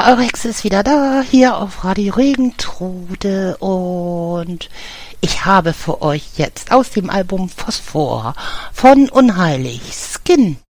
Ja, Rex ist wieder da, hier auf Radio Regentrude, und ich habe für euch jetzt aus dem Album Phosphor von Unheilig Skin.